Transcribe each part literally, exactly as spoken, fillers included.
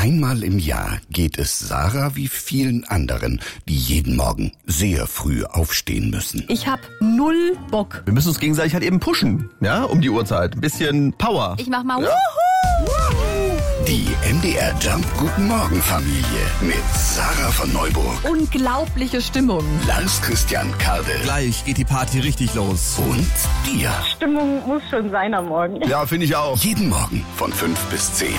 Einmal im Jahr geht es Sarah wie vielen anderen, die jeden Morgen sehr früh aufstehen müssen. Ich hab null Bock. Wir müssen uns gegenseitig halt eben pushen, ja, um die Uhrzeit. Ein bisschen Power. Ich mach mal ja. Wuhu! Die M D R Jump Guten Morgen Familie mit Sarah von Neuburg. Unglaubliche Stimmung. Lars Christian Kade. Gleich geht die Party richtig los. Und dir. Stimmung muss schon sein am Morgen. Ja, finde ich auch. Jeden Morgen von fünf bis zehn.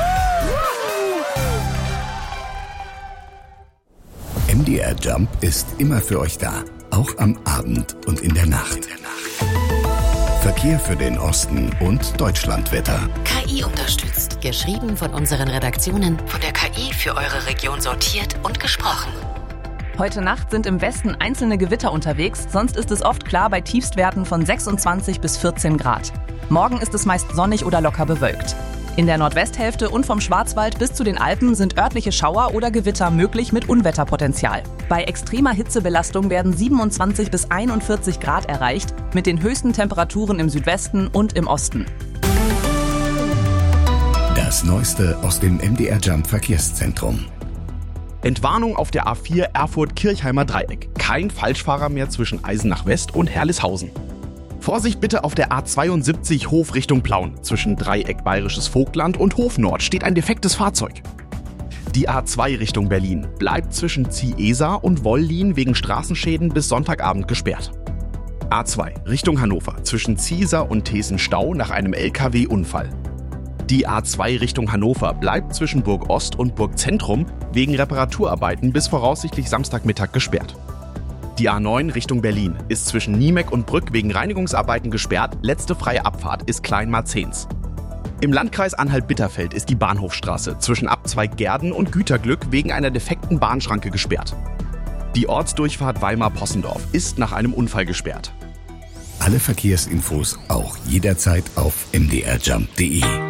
M D R Jump ist immer für euch da. Auch am Abend und in der Nacht. Verkehr für den Osten und Deutschlandwetter. K I unterstützt. Geschrieben von unseren Redaktionen, von der K I für eure Region sortiert und gesprochen. Heute Nacht sind im Westen einzelne Gewitter unterwegs, sonst ist es oft klar bei Tiefstwerten von sechsundzwanzig bis vierzehn Grad. Morgen ist es meist sonnig oder locker bewölkt. In der Nordwesthälfte und vom Schwarzwald bis zu den Alpen sind örtliche Schauer oder Gewitter möglich mit Unwetterpotenzial. Bei extremer Hitzebelastung werden siebenundzwanzig bis einundvierzig Grad erreicht, mit den höchsten Temperaturen im Südwesten und im Osten. Das Neueste aus dem M D R Jump Verkehrszentrum. Entwarnung auf der A vier Erfurt-Kirchheimer Dreieck. Kein Falschfahrer mehr zwischen Eisenach West und Herlishausen. Vorsicht bitte auf der A zweiundsiebzig Hof Richtung Plauen. Zwischen Dreieck Bayerisches Vogtland und Hof Nord steht ein defektes Fahrzeug. Die A zwei Richtung Berlin bleibt zwischen Ziehesa und Wollin wegen Straßenschäden bis Sonntagabend gesperrt. A zwei Richtung Hannover zwischen Ziehsa und Thesen Stau nach einem L K W-Unfall. Die A zwei Richtung Hannover bleibt zwischen Burg Ost und Burg Zentrum wegen Reparaturarbeiten bis voraussichtlich Samstagmittag gesperrt. Die A neun Richtung Berlin ist zwischen Niemek und Brück wegen Reinigungsarbeiten gesperrt. Letzte freie Abfahrt ist Kleinmarzens. Im Landkreis Anhalt-Bitterfeld ist die Bahnhofstraße zwischen Abzweig Gerden und Güterglück wegen einer defekten Bahnschranke gesperrt. Die Ortsdurchfahrt Weimar-Possendorf ist nach einem Unfall gesperrt. Alle Verkehrsinfos auch jederzeit auf m d r jump punkt d e.